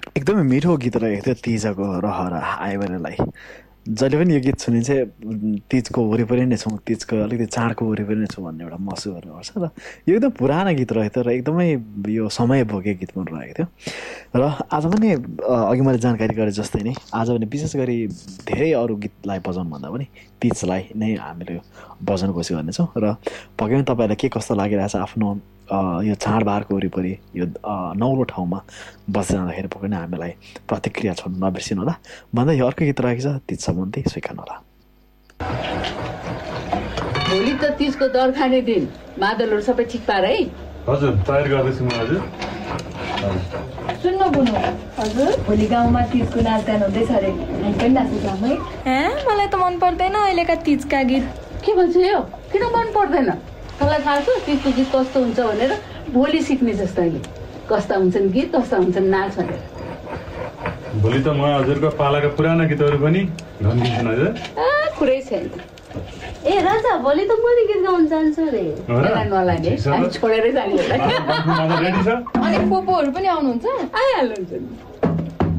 एकदमै मिठो गीत रहेको थियो तिजको रहर आयो भनेलाई। जहिले पनि यो गीत सुने चाहिँ तिजको वरिपरि नै छौँ, तिजको अलिकति चाडको वरिपरि नै छौँ भन्ने एउटा महसुस गर्नुपर्छ। र यो एकदम पुरानो गीत रहेको थियो र एकदमै यो समय बोकेको गीत पनि रहेको थियो। र आज पनि अघि मैले जानकारी गरेँ जस्तै नै आज पनि विशेष गरी धेरै अरू गीतलाई बजाउनुभन्दा पनि तिजलाई नै हामीले बजाउनु कोसिस गर्नेछौँ। र पक्कै पनि तपाईँहरूलाई के कस्तो लागिरहेछ आफ्नो यो चाडबाडको वरिपरि यो नौलो ठाउँमा बसेर जाँदाखेरि पक्कै नै हामीलाई प्रतिक्रिया छोड्नु नबिर्सिनु होला भन्दै यो अर्को गीत रहेको छ तिज सम्बन्धी स्वीकार्नु होला। भोलि त तिजको दर खाने दिन, मादलहरू सबै ठिक पार है? हजुर तयार गर्दैछु म हजुर। सुन्नु बुनु हजुर, भोलि गाउँमा तिजको नाचगान हुँदैछ अरे, हामी पनि नाच्नु जाऊँ है? मलाई त मन पर्दैन अहिलेका तिजका गीत। के भन्छ यो? किन मन पर्दैन? तँलाई थाहा छ तिजको गीत कस्तो हुन्छ भनेर? भोलि सिक्ने जस्तो अहिले कस्ता हुन्छन् गीत, कस्ता हुन्छन् नाच भनेर। भोलि त म हजुरको पालाका पुराना गीतहरू पनि गाउँदिन्छु हजुर। कुरै छैन। ए राजा, भोलि त मैले गीत गाउन जान्छु अरे। नलागे हामी छोडेरै जाने होला। रेडी छ? अनि पोपोहरू पनि आउनुहुन्छ? आइहाल्नुहुन्छ।